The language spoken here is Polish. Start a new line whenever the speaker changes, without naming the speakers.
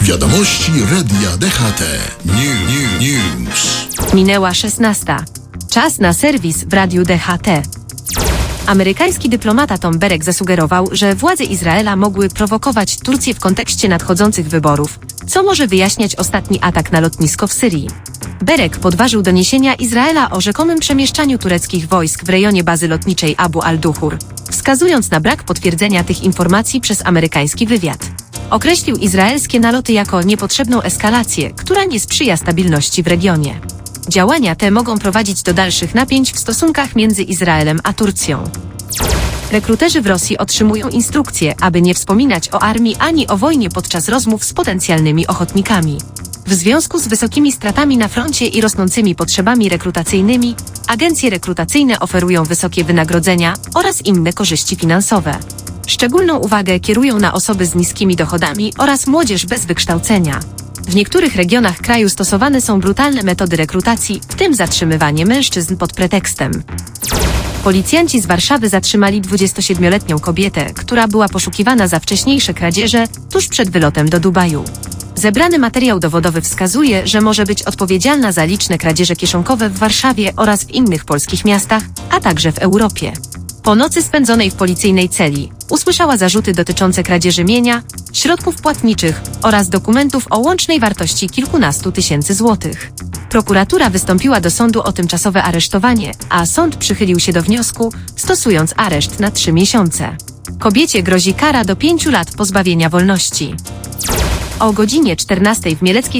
Wiadomości Radia DHT. News.
Minęła 16. Czas na serwis w Radiu DHT. Amerykański dyplomata Tom Berek zasugerował, że władze Izraela mogły prowokować Turcję w kontekście nadchodzących wyborów, co może wyjaśniać ostatni atak na lotnisko w Syrii. Berek podważył doniesienia Izraela o rzekomym przemieszczaniu tureckich wojsk w rejonie bazy lotniczej Abu al-Duhur, wskazując na brak potwierdzenia tych informacji przez amerykański wywiad. Określił izraelskie naloty jako niepotrzebną eskalację, która nie sprzyja stabilności w regionie. Działania te mogą prowadzić do dalszych napięć w stosunkach między Izraelem a Turcją. Rekruterzy w Rosji otrzymują instrukcje, aby nie wspominać o armii ani o wojnie podczas rozmów z potencjalnymi ochotnikami. W związku z wysokimi stratami na froncie i rosnącymi potrzebami rekrutacyjnymi, agencje rekrutacyjne oferują wysokie wynagrodzenia oraz inne korzyści finansowe. Szczególną uwagę kierują na osoby z niskimi dochodami oraz młodzież bez wykształcenia. W niektórych regionach kraju stosowane są brutalne metody rekrutacji, w tym zatrzymywanie mężczyzn pod pretekstem. Policjanci z Warszawy zatrzymali 27-letnią kobietę, która była poszukiwana za wcześniejsze kradzieże tuż przed wylotem do Dubaju. Zebrany materiał dowodowy wskazuje, że może być odpowiedzialna za liczne kradzieże kieszonkowe w Warszawie oraz w innych polskich miastach, a także w Europie. Po nocy spędzonej w policyjnej celi usłyszała zarzuty dotyczące kradzieży mienia, środków płatniczych oraz dokumentów o łącznej wartości kilkunastu tysięcy złotych. Prokuratura wystąpiła do sądu o tymczasowe aresztowanie, a sąd przychylił się do wniosku, stosując areszt na 3 miesiące. Kobiecie grozi kara do 5 lat pozbawienia wolności. O godzinie 14 w Mieleckiej